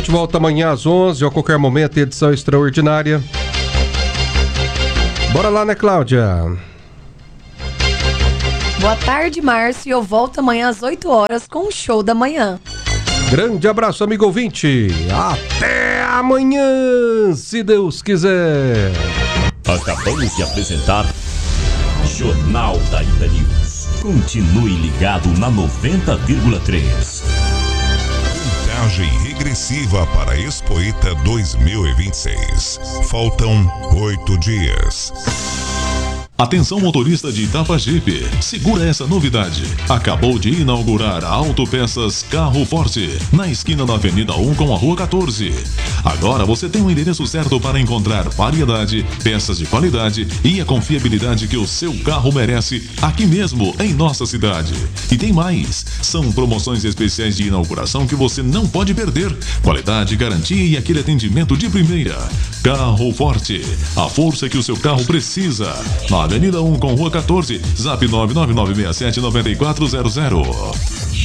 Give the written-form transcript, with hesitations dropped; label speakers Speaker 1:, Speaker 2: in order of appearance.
Speaker 1: gente volta amanhã às 11 ou a qualquer momento, edição extraordinária. Bora lá, né, Cláudia?
Speaker 2: Boa tarde, Márcio. Eu volto amanhã às 8 horas com o Show da Manhã.
Speaker 1: Grande abraço, amigo ouvinte. Até amanhã, se Deus quiser.
Speaker 3: Acabamos de apresentar Jornal da Ita News. Continue ligado na 90,3.
Speaker 4: Contagem regressiva para Expoeta 2026. Faltam 8 dias.
Speaker 5: Atenção, motorista de Itapajipe, segura essa novidade. Acabou de inaugurar a Autopeças Carro Forte, na esquina da Avenida 1 com a Rua 14. Agora você tem o endereço certo para encontrar variedade, peças de qualidade e a confiabilidade que o seu carro merece aqui mesmo em nossa cidade. E tem mais, são promoções especiais de inauguração que você não pode perder. Qualidade, garantia e aquele atendimento de primeira. Carro Forte, a força que o seu carro precisa. Na Avenida 1 com Rua 14, Zap 99967-9400.